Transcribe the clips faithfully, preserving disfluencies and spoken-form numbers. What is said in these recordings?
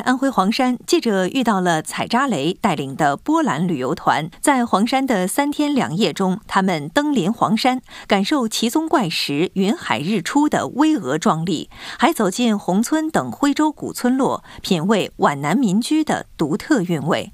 安徽黄山，记者遇到了采扎雷带领的波兰旅游团。在黄山的三天两夜中，他们登临黄山，感受奇松怪石、云海日出的巍峨壮丽，还走进宏村等徽州古村落，品味皖南民居的独特韵味。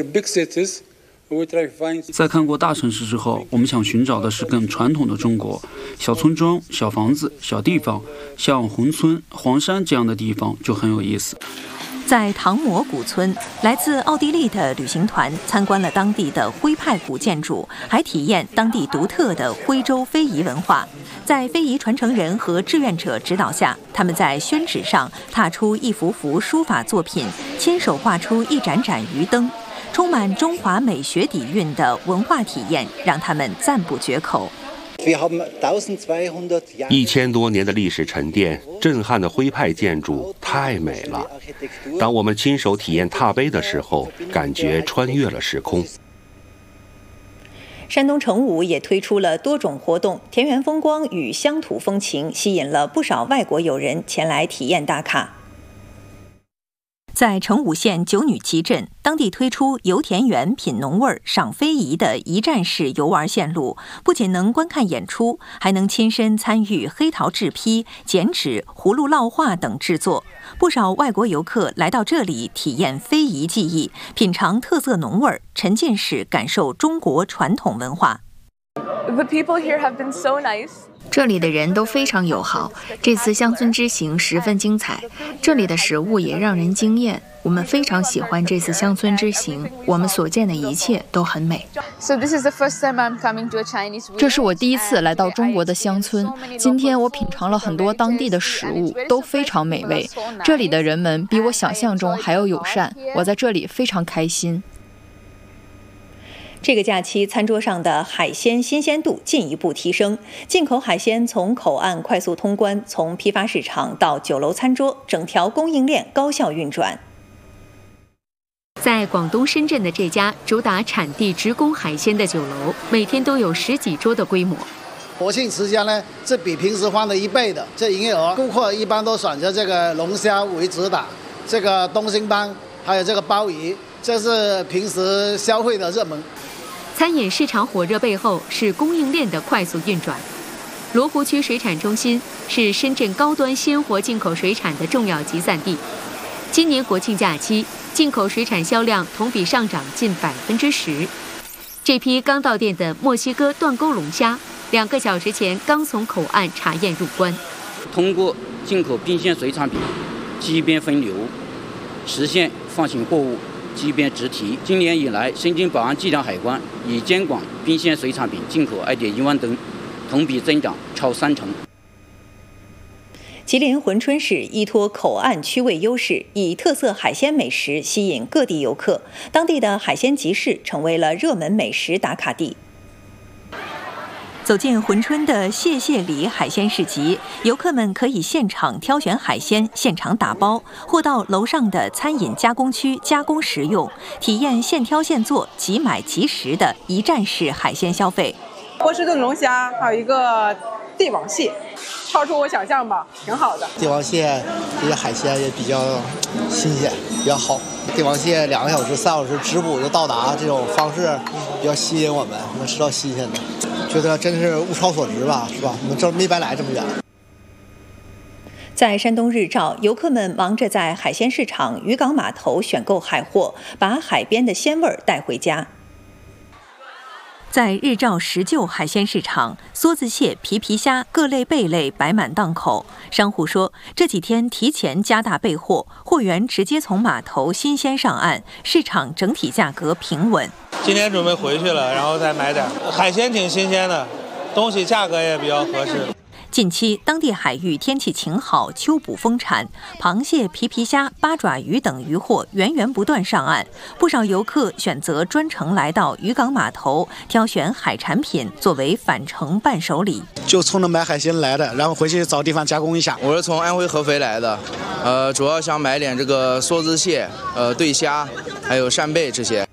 在看过大城市之后，我们想寻找的是更传统的中国，小村庄、小房子、小地方，像宏村、黄山这样的地方就很有意思。 在唐模古村，来自奥地利的旅行团参观了当地的徽派古建筑，还体验当地独特的徽州非遗文化。在非遗传承人和志愿者指导下，他们在宣纸上踏出一幅幅书法作品，亲手画出一盏盏鱼灯。充满中华美学底蕴的文化体验让他们赞不绝口。 一千多年的历史沉淀，震撼的徽派建筑太美了。当我们亲手体验踏碑的时候，感觉穿越了时空。 山东成武也推出了多种活动，田园风光与乡土风情吸引了不少外国友人前来体验打卡。在成武县九女集镇，当地推出游田园、品农味、赏非遗的一站式游玩线路，不仅能观看演出，还能亲身参与黑陶制坯、剪纸、葫芦烙画等制作。不少外国游客来到这里体验非遗技艺，品尝特色农味，沉浸式感受中国传统文化。 The people here have been so nice. 这里的人都非常友好，这次乡村之行十分精彩，这里的食物也让人惊艳。我们非常喜欢这次乡村之行，我们所见的一切都很美。 So this is the first time I'm coming to a Chinese village. 这是我第一次来到中国的乡村，今天我品尝了很多当地的食物，都非常美味。这里的人们比我想象中还要友善，我在这里非常开心。 这个假期，餐桌上的海鲜新鲜度进一步提升，进口海鲜从口岸快速通关，从批发市场到酒楼餐桌，整条供应链高效运转。在广东深圳的这家主打产地直供海鲜的酒楼，每天都有十几桌的规模。 国庆期间呢，这比平时翻了一倍的这营业额，顾客一般都选择这个龙虾为主打，这个东星斑，还有这个鲍鱼，这是平时消费的热门。 餐饮市场火热背后是供应链的快速运转。罗湖区水产中心是深圳高端鲜活进口水产的重要集散地。今年国庆假期，进口水产销量同比上涨近百分之十。这批刚到店的墨西哥断沟龙虾，两个小时前刚从口岸查验入关。 通过进口冰鲜水产品机边分流，实现放行货物机边直提。今年以来，深圳宝安计量海关已监管冰鲜水产品进口 二点一万吨，同比增长超三成。 吉林珲春市依托口岸区位优势，以特色海鲜美食吸引各地游客，当地的海鲜集市成为了热门美食打卡地。走进珲春的谢谢里海鲜市集，游客们可以现场挑选海鲜，现场打包，或到楼上的餐饮加工区加工食用，体验现挑现做、即买即食的一站式海鲜消费。 波士顿龙虾，还有一个帝王蟹，超出我想象吧，挺好的。 帝王蟹这些海鲜也比较新鲜，比较好。帝王蟹两个小时、三小时直捕就到达，这种方式比较吸引我们，能吃到新鲜的。觉得真是物超所值吧，是吧？我们这没白来这么远。 在山东日照，游客们忙着在海鲜市场、渔港码头选购海货，把海边的鲜味带回家。在日照石臼海鲜市场，梭子蟹、皮皮虾、各类贝类摆满档口。商户说，这几天提前加大备货，货源直接从码头新鲜上岸，市场整体价格平稳。 今天准备回去了，然后再买点海鲜，挺新鲜的，东西价格也比较合适。 近期当地海域天气晴好，秋捕丰产，螃蟹、皮皮虾、八爪鱼等渔获源源不断上岸。不少游客选择专程来到渔港码头，挑选海产品作为返程伴手礼。 就冲着买海鲜来的，然后回去找地方加工一下。 我是从安徽合肥来的，呃，主要想买点这个梭子蟹、呃对虾，还有扇贝这些。